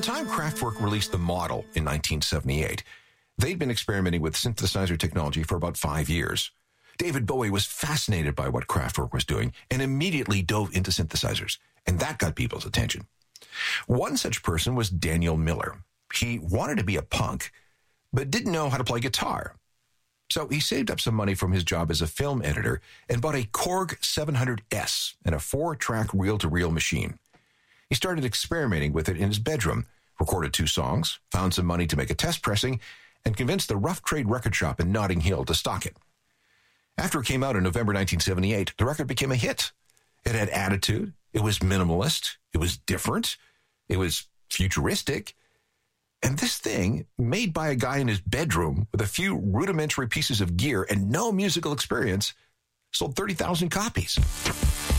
the time Kraftwerk released the model in 1978, they'd been experimenting with synthesizer technology for about 5 years. David Bowie was fascinated by what Kraftwerk was doing and immediately dove into synthesizers, and that got people's attention. One such person was Daniel Miller. He wanted to be a punk, but didn't know how to play guitar. So he saved up some money from his job as a film editor and bought a Korg 700S and a 4-track reel-to-reel machine. He started experimenting with it in his bedroom, recorded 2 songs, found some money to make a test pressing, and convinced the Rough Trade record shop in Notting Hill to stock it. After it came out in November 1978, the record became a hit. It had attitude, it was minimalist, it was different, it was futuristic, and this thing, made by a guy in his bedroom with a few rudimentary pieces of gear and no musical experience, sold 30,000 copies.